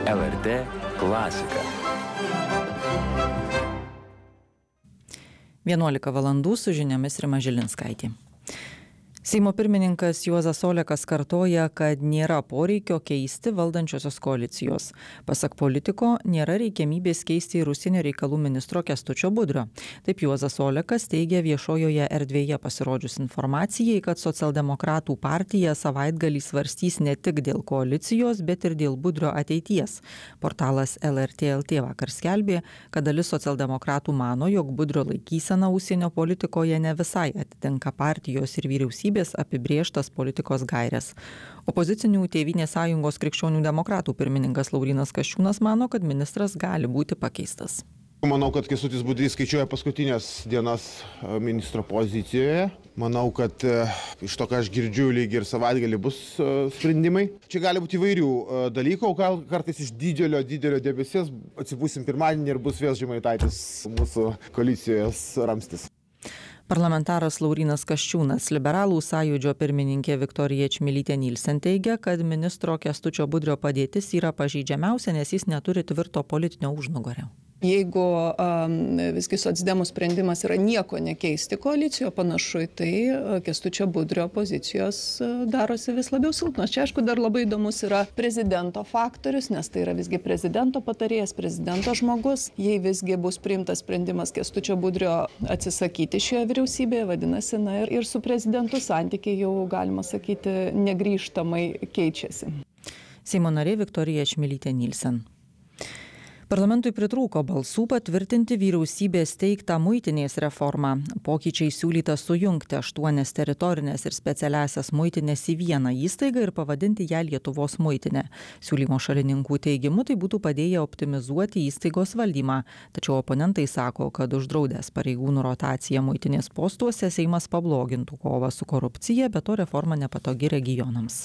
LRT klasika. 11 valandų su žiniomis Rima Žilinskaitė. Seimo pirmininkas Juozas Olekas kartoja, kad nėra poreikio keisti valdančiosios koalicijos. Pasak politiko, nėra reikiamybės keisti ir užsienio reikalų ministro Kęstučio Budrio. Taip Juozas Olekas teigia viešojoje erdvėje pasirodžius informacijai, kad socialdemokratų partija savaitgalį svarstys ne tik dėl koalicijos, bet ir dėl Budrio ateities. Portalas LRT LT vakar skelbė, kad dalis socialdemokratų mano, jog Budrio laikysena užsienio politikoje ne visai atitinka partijos ir vyriausybės apibrėžtas politikos gaires. Opozicinių Tėvynės sąjungos krikščionių demokratų pirmininkas Laurynas Kasčiūnas mano, kad ministras gali būti pakeistas. Manau, kad Kęstutis Budrys skaičiuoja paskutinės dienas ministro pozicijoje. Manau, kad iš to, ką aš girdžiu, lyg ir savaitgalį bus sprendimai. Čia gali būti įvairių dalykų, o gal kartais iš didelio debesies atsibūsim pirmadienį ir bus vėl Žemaitaitis mūsų koalicijos ramstis. Parlamentaras Laurynas Kasčiūnas, Liberalų sąjūdžio pirmininkė Viktorija Čmilytė Nilsen teigia, kad ministro Kęstučio Budrio padėtis yra pažeidžiamiausia, nes jis neturi tvirto politinio užnugario. Jeigu visgi socdemų sprendimas yra nieko nekeisti koalicijoje, panašu į tai Kęstučio Budrio pozicijos darosi vis labiau silpnos. Čia aišku dar labai įdomus yra prezidento faktorius, nes tai yra visgi prezidento patarėjas, prezidento žmogus. Jei visgi bus priimtas sprendimas Kęstučio Budrio atsisakyti šioje vyriausybėje, vadinasi, ir su prezidentu santykiai jau, galima sakyti, negrįžtamai keičiasi. Seimo narė Viktorija Čmilytė Nilsen. Parlamentui pritrūko balsų patvirtinti vyriausybės teiktą muitinės reformą. Pokyčiai siūlyta sujungti 8 teritorinės ir specialiasias muitinės į vieną įstaigą ir pavadinti ją Lietuvos muitinę. Siūlymo šalininkų teigimu tai būtų padėję optimizuoti įstaigos valdymą. Tačiau oponentai sako, kad uždraudęs pareigūnų rotaciją muitinės postuose Seimas pablogintų kovą su korupcija, bet to reforma nepatogi regionams.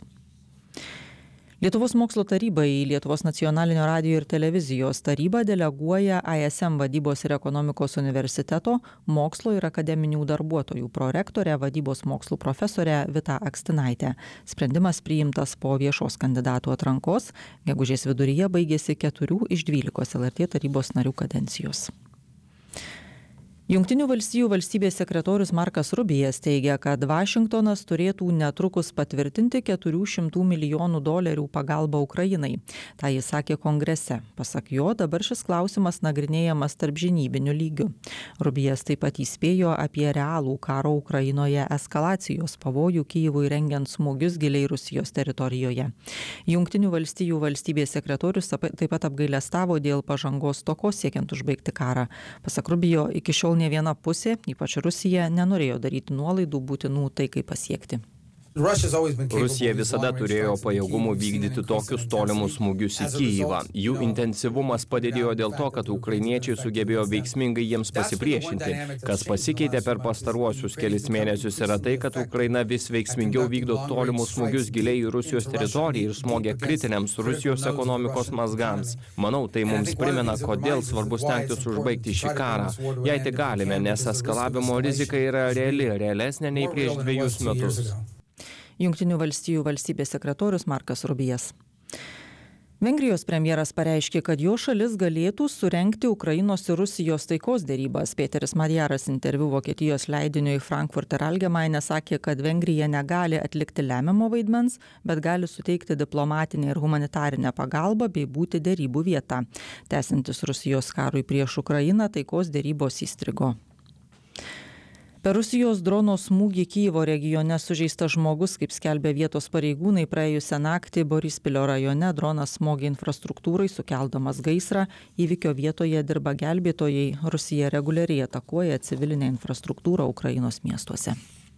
Lietuvos mokslo taryba į Lietuvos nacionalinio radijo ir televizijos tarybą deleguoja ISM vadybos ir ekonomikos universiteto mokslo ir akademinių darbuotojų prorektorę vadybos mokslų profesorę Vitą Akstinaitę. Sprendimas priimtas po viešos kandidatų atrankos. Gegužės viduryje baigėsi 4 iš 12 LRT tarybos narių kadencijos. Jungtinių valstijų valstybės sekretorius Markas Rubijas teigia, kad Vašingtonas turėtų netrukus patvirtinti $400 milijonų pagalbą Ukrainai. Ta jis sakė kongrese. Pasak jo, dabar šis klausimas nagrinėjamas tarpžinybiniu lygiu. Rubijas taip pat įspėjo apie realų karo Ukrainoje eskalacijos pavojų Kyjivui rengiant smūgius giliai Rusijos teritorijoje. Jungtinių valstijų valstybės sekretorius taip pat apgailestavo dėl pažangos stokos siekiant užbaigti karą. Pasak Rubijo, iki šiol ne viena pusė, ypač Rusija, nenorėjo daryti nuolaidų būtinų taikai pasiekti. Rusija visada turėjo pajėgumų vykdyti tokius tolimus smūgius į Kyjivą. Jų intensyvumas padidėjo dėl to, kad ukrainiečiai sugebėjo veiksmingai jiems pasipriešinti. Kas pasikeitė per pastaruosius kelis mėnesius yra tai, kad Ukraina vis veiksmingiau vykdo tolimus smūgius giliai į Rusijos teritoriją ir smogia kritiniams Rusijos ekonomikos mazgams. Manau, tai mums primena, kodėl svarbu stengtis užbaigti šį karą. Jei tik galime, nes eskalavimo rizika yra realesnė nei prieš 2 metus. Jungtinių valstijų valstybės sekretorius Markas Rubijas. Vengrijos premjeras pareiškė, kad jo šalis galėtų surengti Ukrainos ir Rusijos taikos derybas. Peteris Madjaras interviu Vokietijos leidiniui Frankfurter Allgemeine sakė, kad Vengrija negali atlikti lemiamo vaidmens, bet gali suteikti diplomatinę ir humanitarinę pagalbą bei būti derybų vieta. Tęsiantis Rusijos karui prieš Ukrainą, taikos derybos įstrigo. Per Rusijos drono smūgį Kyjivo regione sužeistas žmogus, kaip skelbė vietos pareigūnai, praėjusią naktį Borispilio rajone dronas smogė infrastruktūrai, sukeldamas gaisrą. Įvykio vietoje dirba gelbėtojai. Rusija reguliariai atakuoja civilinę infrastruktūrą Ukrainos miestuose.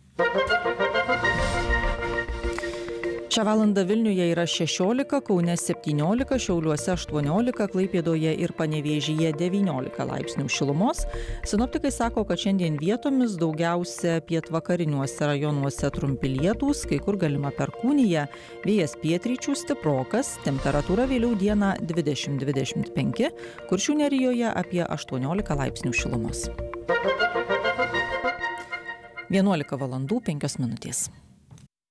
Šią valandą Vilniuje yra 16, Kaune 17, Šiauliuose 18, Klaipėdoje ir Panevėžyje 19 laipsnių šilumos. Sinoptikai sako, kad šiandien vietomis daugiausia pietvakariniuose rajonuose trumpi lietūs, kai kur galima perkūnija, vėjas pietryčių stiprokas, temperatūra vėliau dieną 20-25, Kuršių nerijoje apie 18 laipsnių šilumos. 11 valandų 5 minutės.